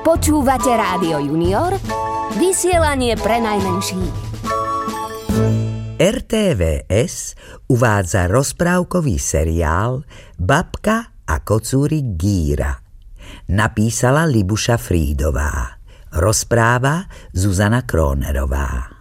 Počúvate Rádio Junior, vysielanie pre najmenších. RTVS uvádza rozprávkový seriál Babka a kocúrik Gíra. Napísala Libuša Frídová. Rozpráva Zuzana Krónerová.